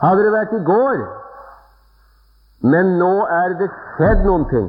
hadde det vært i går, men nå er det skjedd noen ting.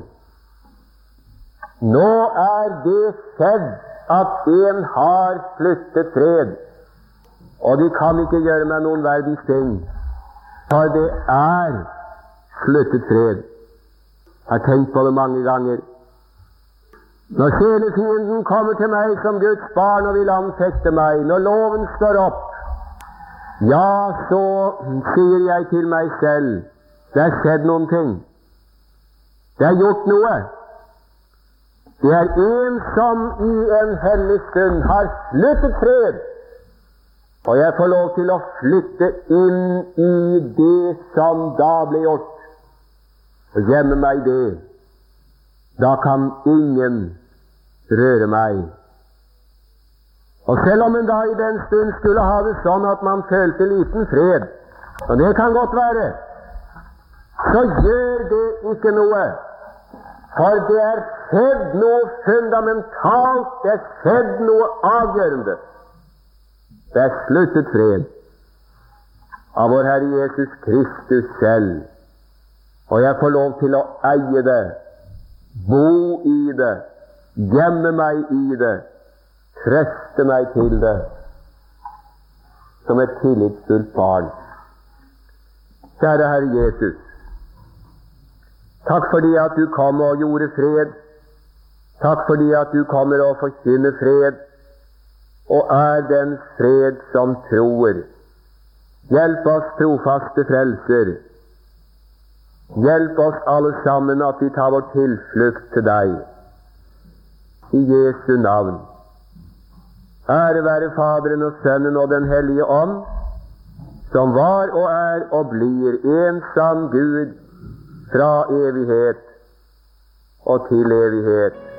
Nå er det skjedd at en har flyttet fred, og de kan ikke gjøre meg noen verdens ting, for det er flyttet fred. Jeg har tenkt på det mange ganger. Når sjelefienden kommer til meg som Guds barn og vil anfekte meg, når loven står opp, ja, så sier jeg til meg selv, det er skjedd noen ting. Det er gjort noe. Det er en som i en hellig stund har flyttet fred, og jeg får lov til å flytte inn i det som da ble gjort, og gjemme meg i det. Da kan ingen røre meg. Og selv om en da i den stund skulle ha det sånn at man følte liten fred, og det kan godt være, så gjør det ikke noe, for det er skjedd noe fundamentalt, det er skjedd noe avgjørende. Det er sluttet fred av vår Herre Jesus Kristus selv, og jeg får lov til å eie det, bo i det, gjemme meg i det, trøste meg til det, som et tillitsfullt barn. Kjære Herre Jesus, takk fordi at du kom og gjorde fred. Takk fordi at du kommer og forkynner fred, og er den fred som tror. Hjelp oss, trofaste frelser. Hjelp oss alle sammen at vi tar vår tilflukt til deg. I Jesu navn. Ære være Faderen og Sønnen og Den hellige ånd, som var og er og blir en sann Gud fra evighet og til evighet.